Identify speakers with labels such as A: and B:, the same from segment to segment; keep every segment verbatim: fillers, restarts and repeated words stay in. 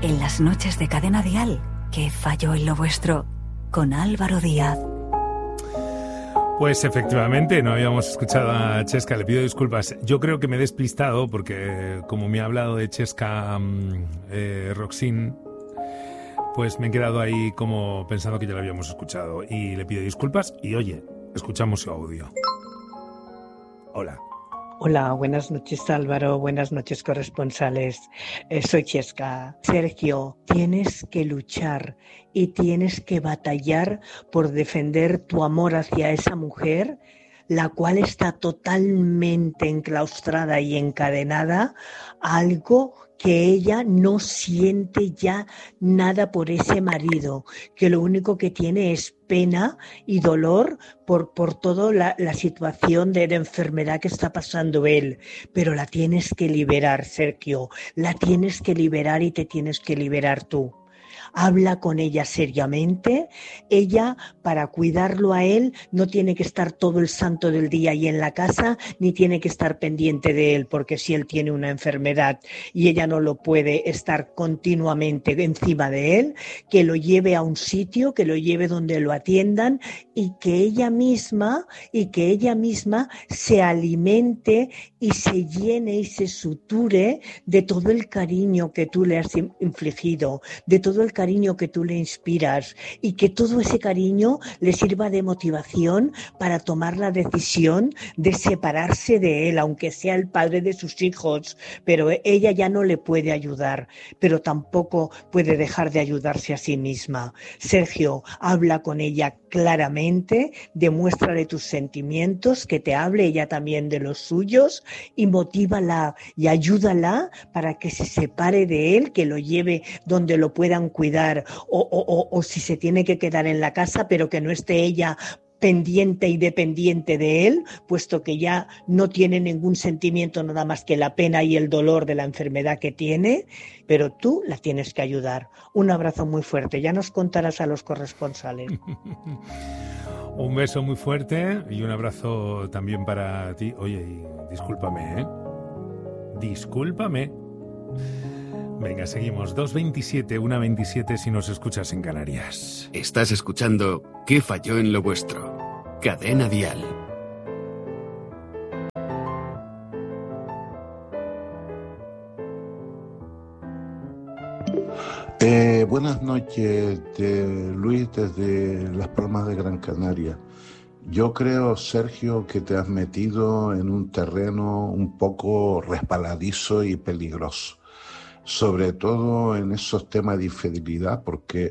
A: en las noches de Cadena Dial, ¿Qué falló en lo vuestro? Con Álvaro Díaz.
B: Pues efectivamente, no habíamos escuchado a Chesca, le pido disculpas. Yo creo que me he despistado porque como me ha hablado de Chesca eh, Roxin, pues me he quedado ahí como pensando que ya lo habíamos escuchado. Y le pido disculpas y oye, escuchamos su audio. Hola.
C: Hola, buenas noches Álvaro, buenas noches corresponsales. Eh, soy Chesca. Sergio, tienes que luchar y tienes que batallar por defender tu amor hacia esa mujer, la cual está totalmente enclaustrada y encadenada a algo que ella no siente ya nada por ese marido, que lo único que tiene es pena y dolor por, por toda la, la situación de, de enfermedad que está pasando él. Pero la tienes que liberar, Sergio, la tienes que liberar y te tienes que liberar tú. Habla con ella seriamente. Ella, para cuidarlo a él, no tiene que estar todo el santo del día ahí en la casa, ni tiene que estar pendiente de él, porque si él tiene una enfermedad y ella no lo puede estar continuamente encima de él, que lo lleve a un sitio, que lo lleve donde lo atiendan y que ella misma, y que ella misma se alimente y se llene y se suture de todo el cariño que tú le has infligido, de todo el cariño que tú le inspiras, y que todo ese cariño le sirva de motivación para tomar la decisión de separarse de él, aunque sea el padre de sus hijos. Pero ella ya no le puede ayudar, pero tampoco puede dejar de ayudarse a sí misma. Sergio, habla con ella claramente, demuéstrale tus sentimientos, que te hable ella también de los suyos, y motívala y ayúdala para que se separe de él, que lo lleve donde lo puedan cuidar, o, o, o, o si se tiene que quedar en la casa, pero que no esté ella pendiente y dependiente de él, puesto que ya no tiene ningún sentimiento nada más que la pena y el dolor de la enfermedad que tiene, pero tú la tienes que ayudar. Un abrazo muy fuerte, ya nos contarás a los corresponsales.
B: Un beso muy fuerte y un abrazo también para ti. Oye, discúlpame, ¿eh? Discúlpame. Venga, seguimos. dos veintisiete, una veintisiete si nos escuchas en Canarias.
D: Estás escuchando ¿Qué falló en lo vuestro? Cadena Dial.
E: Eh, buenas noches, de Luis, desde Las Palmas de Gran Canaria. Yo creo, Sergio, que te has metido en un terreno un poco resbaladizo y peligroso, sobre todo en esos temas de infidelidad, porque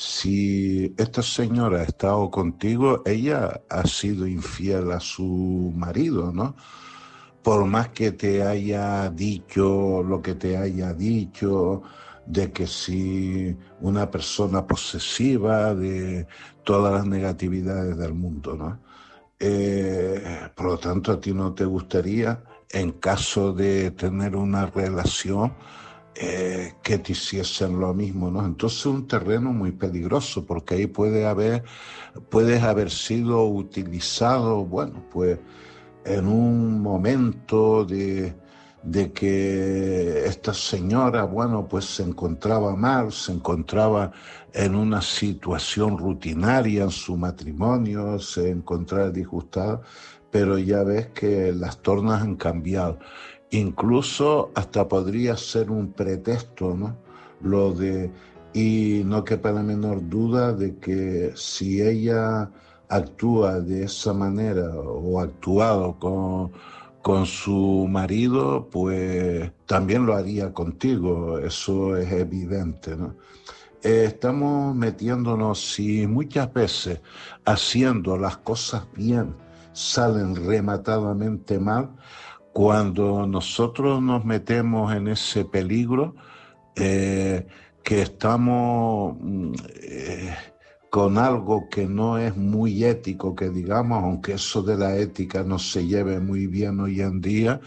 E: si esta señora ha estado contigo, ella ha sido infiel a su marido, ¿no? Por más que te haya dicho lo que te haya dicho, de que si una persona posesiva, de todas las negatividades del mundo, ¿no? Eh, por lo tanto, a ti no te gustaría, en caso de tener una relación, eh, que te hiciesen lo mismo, ¿no? Entonces es un terreno muy peligroso, porque ahí puede haber, puedes haber sido utilizado, bueno, pues en un momento de, de que esta señora, bueno, pues se encontraba mal, se encontraba en una situación rutinaria en su matrimonio, se encontraba disgustada, pero ya ves que las tornas han cambiado. Incluso hasta podría ser un pretexto, ¿no? Lo de, y no quepa la menor duda de que si ella actúa de esa manera o ha actuado con, con su marido, pues también lo haría contigo, eso es evidente, ¿no? Eh, estamos metiéndonos, si muchas veces haciendo las cosas bien salen rematadamente mal, cuando nosotros nos metemos en ese peligro, eh, que estamos eh, con algo que no es muy ético, que digamos, aunque eso de la ética no se lleve muy bien hoy en día,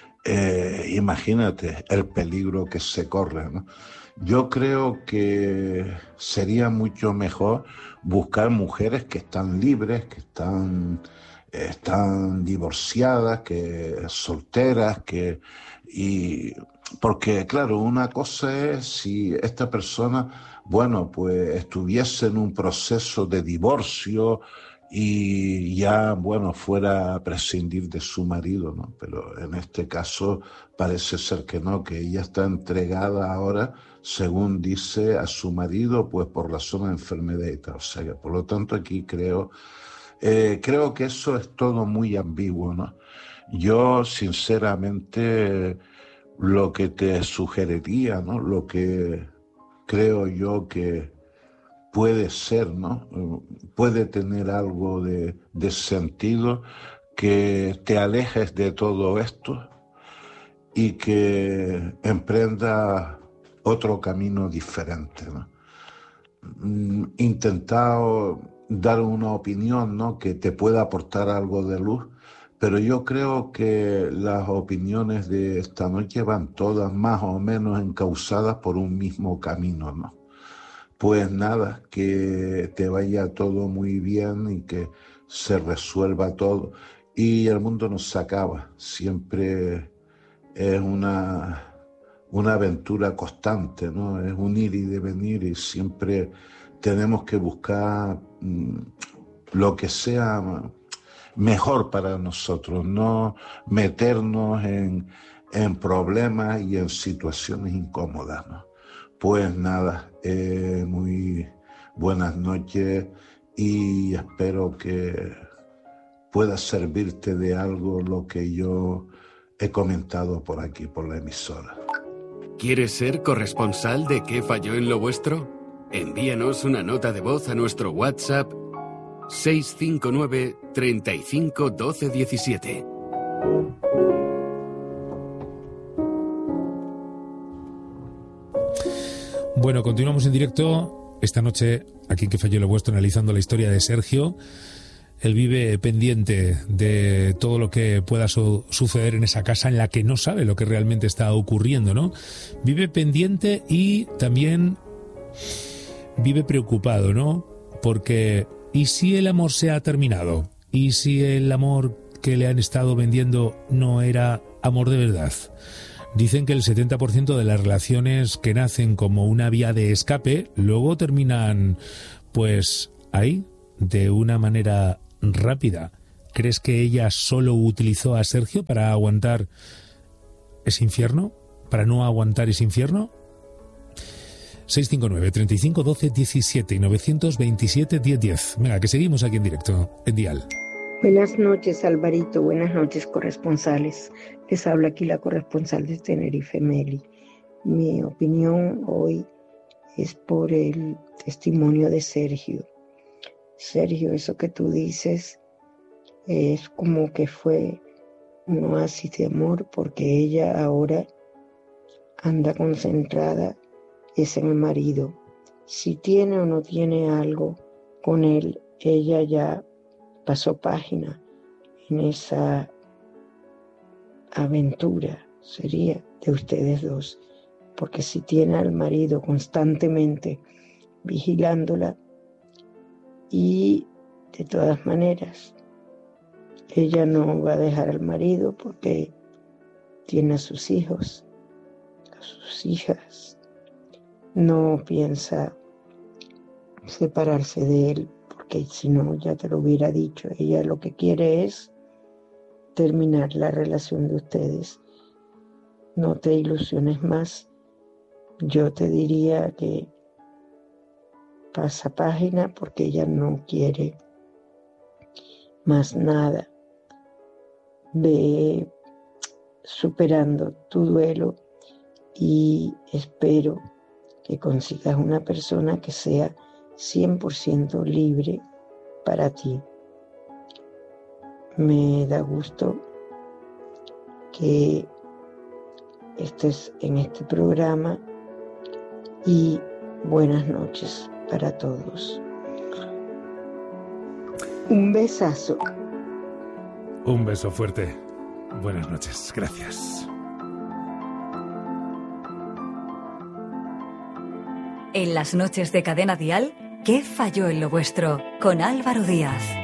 E: eh, imagínate el peligro que se corre, ¿no? Yo creo que sería mucho mejor buscar mujeres que están libres, que están, están divorciadas, que solteras, que, y porque claro, una cosa es si esta persona, bueno, pues estuviese en un proceso de divorcio y ya, bueno, fuera a prescindir de su marido, ¿no? Pero en este caso parece ser que no, que ella está entregada ahora, según dice, a su marido, pues por razón de enfermedad y tal. O sea, que, por lo tanto, aquí creo, eh, creo que eso es todo muy ambiguo, ¿no? Yo, sinceramente, lo que te sugeriría, ¿no? Lo que creo yo que puede ser, ¿no? Puede tener algo de, de sentido, que te alejes de todo esto y que emprendas otro camino diferente, ¿no? Intentado dar una opinión, ¿no? Que te pueda aportar algo de luz, pero yo creo que las opiniones de esta noche van todas más o menos encauzadas por un mismo camino, ¿no? Pues nada, que te vaya todo muy bien y que se resuelva todo. Y el mundo no se acaba, siempre es una, una aventura constante, ¿no? Es un ir y devenir y siempre tenemos que buscar mmm, lo que sea mejor para nosotros, no meternos en, en problemas y en situaciones incómodas, ¿no? Pues nada, eh, muy buenas noches y espero que pueda servirte de algo lo que yo he comentado por aquí, por la emisora.
D: ¿Quieres ser corresponsal de ¿Qué falló en lo vuestro? Envíanos una nota de voz a nuestro WhatsApp seis cinco nueve, treinta y cinco, doce, diecisiete.
B: Bueno, continuamos en directo esta noche aquí en ¿Qué falló en lo vuestro? Analizando la historia de Sergio. Él vive pendiente de todo lo que pueda su- suceder en esa casa en la que no sabe lo que realmente está ocurriendo, ¿no? Vive pendiente y también vive preocupado, ¿no? Porque ¿y si el amor se ha terminado? ¿Y si el amor que le han estado vendiendo no era amor de verdad? Dicen que el setenta por ciento de las relaciones que nacen como una vía de escape luego terminan, pues, ahí, de una manera rápida. ¿Crees que ella solo utilizó a Sergio para aguantar ese infierno? ¿Para no aguantar ese infierno? seis cinco nueve, treinta y cinco, doce, diecisiete y nueve dos siete, diez, diez. Venga, que seguimos aquí en directo, en Dial.
F: Buenas noches, Alvarito. Buenas noches, corresponsales. Les habla aquí la corresponsal de Tenerife, Meli. Mi opinión hoy es por el testimonio de Sergio. Sergio, eso que tú dices es como que fue un oasis de amor, porque ella ahora anda concentrada es en el marido. Si tiene o no tiene algo con él, ella ya pasó página en esa aventura, sería de ustedes dos, porque si tiene al marido constantemente vigilándola, y de todas maneras ella no va a dejar al marido porque tiene a sus hijos, a sus hijas, no piensa separarse de él, porque si no, ya te lo hubiera dicho. Ella lo que quiere es terminar la relación de ustedes. No te ilusiones más. Yo te diría que pasa página, porque ella no quiere más nada. Ve superando tu duelo y espero que consigas una persona que sea cien por ciento libre para ti. Me da gusto que estés en este programa y buenas noches para todos. Un besazo.
B: Un beso fuerte. Buenas noches. Gracias.
A: En las noches de Cadena Dial, ¿Qué falló en lo vuestro? Con Álvaro Díaz.